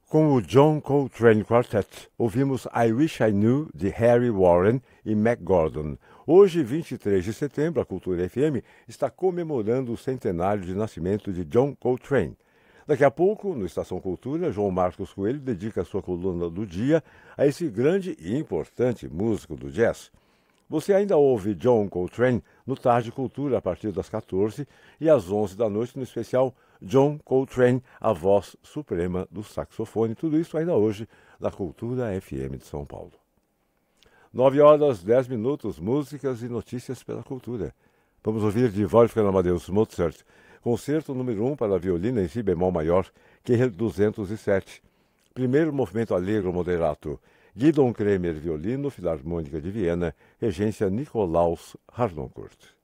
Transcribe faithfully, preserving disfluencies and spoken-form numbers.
Com o John Coltrane Quartet, ouvimos I Wish I Knew, de Harry Warren e Mac Gordon. Hoje, vinte e três de setembro, a Cultura F M está comemorando o centenário de nascimento de John Coltrane. Daqui a pouco, no Estação Cultura, João Marcos Coelho dedica a sua coluna do dia a esse grande e importante músico do jazz. Você ainda ouve John Coltrane no Tarde Cultura a partir das quatorze e às onze da noite no especial John Coltrane, a voz suprema do saxofone. Tudo isso ainda hoje na Cultura F M de São Paulo. Nove horas, dez minutos, músicas e notícias pela cultura. Vamos ouvir de Wolfgang Amadeus Mozart, concerto número um para violino em si bemol maior, Q duzentos e sete. Primeiro movimento allegro moderato. Guidon Kremer, violino, Filarmônica de Viena, regência Nikolaus Harnoncourt.